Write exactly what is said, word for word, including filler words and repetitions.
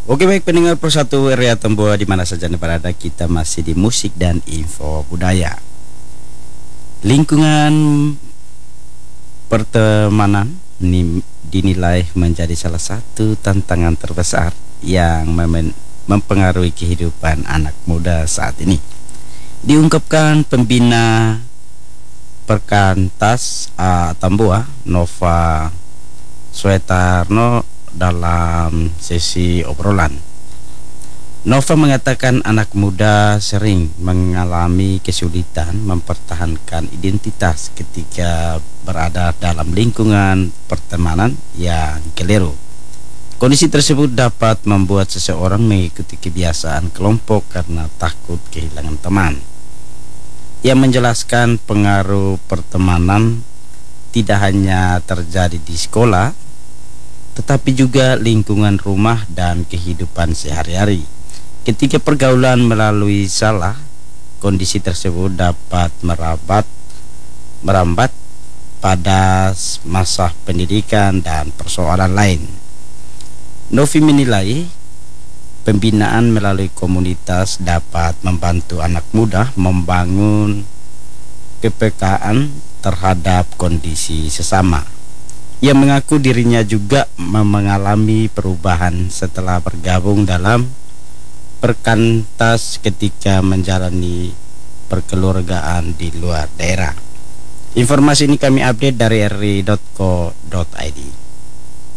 Oke, baik pendengar Persatu Area Temboa di mana saja Anda berada, kita masih di musik dan info budaya. Lingkungan pertemanan ni- dinilai menjadi salah satu tantangan terbesar yang mem- mempengaruhi kehidupan anak muda saat ini. Diungkapkan pembina Perkantas uh, Tamboa, Nova Swetarno, dalam sesi obrolan. Nova mengatakan anak muda sering mengalami kesulitan mempertahankan identitas ketika berada dalam lingkungan pertemanan yang keliru. Kondisi tersebut dapat membuat seseorang mengikuti kebiasaan kelompok karena takut kehilangan teman. Ia menjelaskan pengaruh pertemanan tidak hanya terjadi di sekolah, tetapi juga lingkungan rumah dan kehidupan sehari-hari. Ketika pergaulan melalui salah, kondisi tersebut dapat merabat, merambat pada masa pendidikan dan persoalan lain. Novi menilai pembinaan melalui komunitas dapat membantu anak muda membangun kepekaan terhadap kondisi sesama. Ia mengaku dirinya juga mengalami perubahan setelah bergabung dalam Perkantas ketika menjalani perkeluargaan di luar daerah. Informasi ini kami update dari r i dot co dot i d.